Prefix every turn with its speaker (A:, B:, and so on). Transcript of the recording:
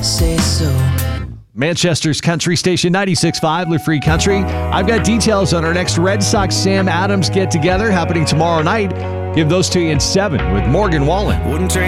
A: say so.
B: Manchester's country station 96.5, Live Free Country. I've got details on our next Red Sox Sam Adams get-together happening tomorrow night. Give those to you in 7 with Morgan Wallen.
A: Wouldn't trade